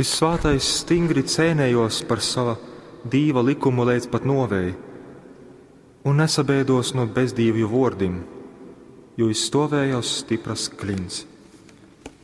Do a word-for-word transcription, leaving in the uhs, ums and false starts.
Šis svātais stingri cēnējos par sava dīva likumu līdz pat novēji, un nesabēdos no bezdīvju vordim, jo izstāvējos stipras klints.